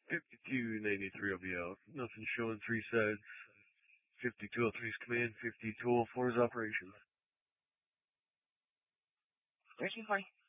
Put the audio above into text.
5293 will be out. Nothing showing 3 sides. 5203's command, 5204's operations. Searching for